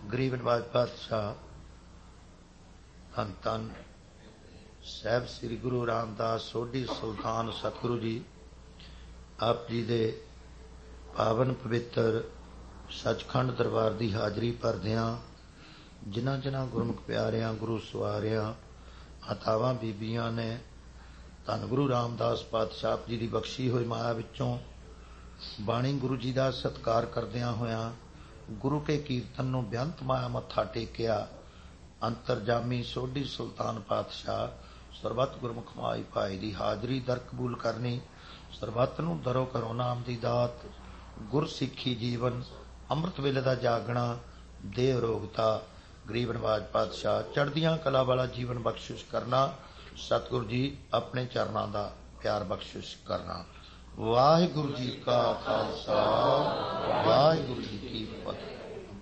ਗਰੀਬ ਨਵਾਜ ਪਾਤਸ਼ਾਹ ਧੰਨ ਧੰਨ ਸਾਹਿਬ ਸ੍ਰੀ ਗੁਰੂ ਰਾਮਦਾਸ ਸੋਢੀ ਸੁਲਤਾਨ ਸਤਿਗੁਰੂ ਜੀ ਆਪ ਜੀ ਦੇ ਪਾਵਨ ਪਵਿੱਤਰ ਸੱਚਖੰਡ ਦਰਬਾਰ ਦੀ ਹਾਜ਼ਰੀ ਭਰਦਿਆਂ ਜਿਨ੍ਹਾਂ ਜਿਨ੍ਹਾਂ ਗੁਰਮੁਖ ਪਿਆਰਿਆਂ ਗੁਰੂ ਸਵਾਰਿਆਂ ਮਾਤਾਵਾਂ ਬੀਬੀਆਂ ਨੇ ਧੰਨ ਗੁਰੂ ਰਾਮਦਾਸ ਪਾਤਸ਼ਾਹ ਜੀ ਦੀ ਬਖਸ਼ੀ ਹੋਈ ਮਾਇਆ ਵਿੱਚੋਂ ਬਾਣੀ ਗੁਰੂ ਜੀ ਦਾ ਸਤਿਕਾਰ ਕਰਦਿਆਂ ਹੋਇਆਂ ਗੁਰੂ ਕੇ ਕੀਰਤਨ ਨੂੰ ਬੇਅੰਤ ਮਾਇਆ ਮੱਥਾ ਟੇਕਿਆ। ਅੰਤਰਜਾਮੀ ਸੋਢੀ ਸੁਲਤਾਨ ਪਾਤਸ਼ਾਹ ਸਰਬੱਤ ਗੁਰਮੁਖ ਮਾਈ ਭਾਈ ਦੀ ਹਾਜ਼ਰੀ ਦਰ ਕਬੂਲ ਕਰਨੀ, ਸਰਬੱਤ ਨੂੰ ਦਰੋ ਕਰੋ ਨਾਮ ਦੀ ਦਾਤ, ਗੁਰ ਸਿੱਖੀ ਜੀਵਨ, ਅੰਮ੍ਰਿਤ ਵੇਲੇ ਦਾ ਜਾਗਣਾ, ਦੇਹ ਰੋਗਤਾ, ਗਰੀਬ ਨਵਾਜ ਪਾਤਸ਼ਾਹ ਚੜ੍ਹਦੀਆਂ ਕਲਾ ਵਾਲਾ ਜੀਵਨ ਬਖਸ਼ਿਸ਼ ਕਰਨਾ, ਸਤਿਗੁਰੂ ਜੀ ਆਪਣੇ ਚਰਨਾਂ ਦਾ ਪਿਆਰ ਬਖਸ਼ਿਸ਼ ਕਰਨਾ। ਵਾਹਿਗੁਰੂ ਜੀ ਕਾ ਖਾਲਸਾ, ਵਾਹਿਗੁਰੂ ਜੀ ਕੀ